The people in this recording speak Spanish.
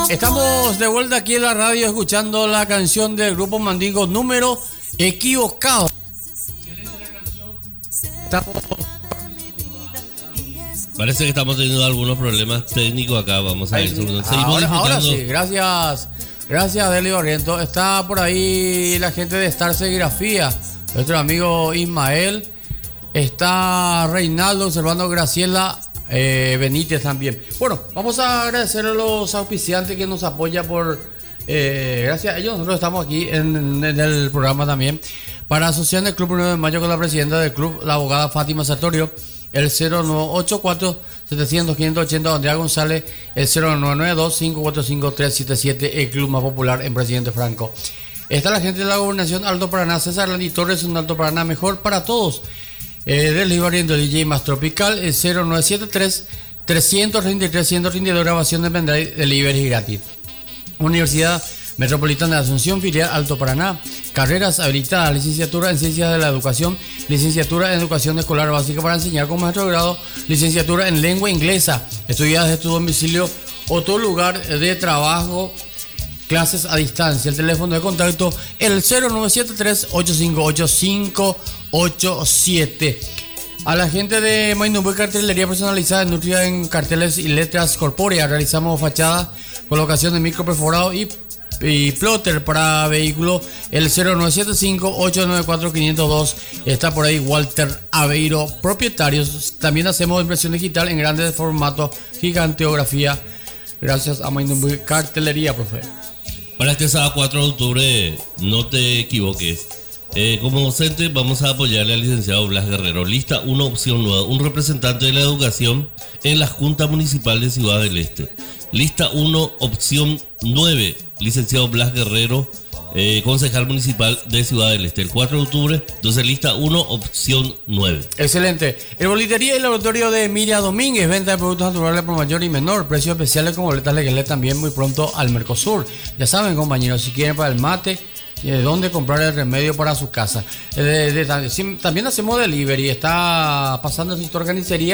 Estamos de vuelta aquí en la radio escuchando la canción del grupo Mandingo, Número Equivocado. Estamos... Parece que estamos teniendo algunos problemas técnicos acá. Vamos a ir seguimos ahora sí, gracias Deli Barriento. Está por ahí la gente de Star Serigrafía, nuestro amigo Ismael. Está Reinaldo, observando Graciela Benítez también. Bueno, vamos a agradecer a los auspiciantes que nos apoyan por... gracias a ellos nosotros estamos aquí en el programa también. Para asociar el Club 1 de Mayo con la presidenta del club, la abogada Fátima Sartorio, el 0984-700-580, Andrea González, el 0992-545-377, el club más popular en Presidente Franco. Está la gente de la Gobernación Alto Paraná, César Landy Torres, un Alto Paraná mejor para todos. Del Ibariendo DJ más tropical, el 0973-333-132, grabación de pendrive, delivery gratis. Universidad Metropolitana de Asunción, filial Alto Paraná. Carreras habilitadas: licenciatura en Ciencias de la Educación, licenciatura en Educación Escolar Básica para enseñar con maestro de grado, licenciatura en Lengua Inglesa, estudiadas de tu domicilio o tu lugar de trabajo, clases a distancia. El teléfono de contacto, el 0973-858-587. A la gente de Mainumbu Cartelería Personalizada, nutrida en carteles y letras corpóreas. Realizamos fachadas, colocación de micro perforado y plotter para vehículo, el 0975-894-502. Está por ahí Walter Aveiro, propietarios. También hacemos impresión digital en grandes formatos, giganteografía. Gracias a Mainumbu Cartelería, profe. Para este sábado 4 de octubre, no te equivoques. Como docente vamos a apoyarle al licenciado Blas Guerrero. Lista 1, opción 9, un representante de la educación en la Junta Municipal de Ciudad del Este. Lista 1, opción 9, licenciado Blas Guerrero, concejal municipal de Ciudad del Este. El 4 de octubre, entonces lista 1, opción 9. Excelente. El Bolitería y Laboratorio de Emilia Domínguez, venta de productos naturales por mayor y menor, precios especiales con boletas legales también muy pronto al Mercosur. Ya saben, compañeros, si quieren para el mate, de dónde comprar el remedio para su casa. También hacemos delivery. Está pasando el sector carnicería